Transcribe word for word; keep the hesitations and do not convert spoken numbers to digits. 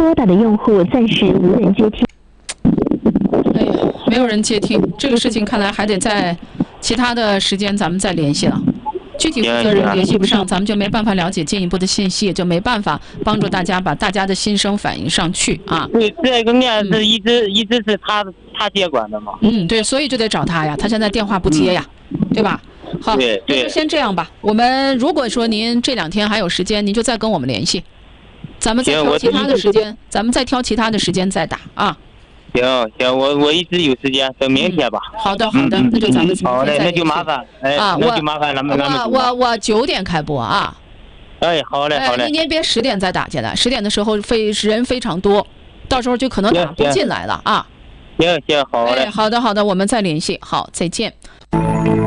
拨打的用户暂时无人接听。 哎呀，没有人接听，这个事情看来还得在其他的时间咱们再联系了。具体负责人联系不上，咱们就没办法了解进一步的信息，也就没办法帮助大家把大家的心声反映上去啊。 对，这个面是一直、嗯、一直是他他接管的嘛。 嗯，对，所以就得找他呀，他现在电话不接呀，嗯、对吧？好，那就先这样吧。我们如果说您这两天还有时间，您就再跟我们联系，咱们再挑其他的时间，咱们再挑其他的时间再打啊。 行行，我我一直有时间，等明天吧。 嗯、好的好的，嗯、那就咱们好嘞，那就麻烦，哎，啊、那就麻烦咱们咱们。 我我我九点开播啊。 哎，好嘞好嘞。 哎、您别十点再打进来，十点的时候非人非常多，到时候就可能打不进来了啊。 行行，好嘞。 哎，好的好的，我们再联系，好，再见。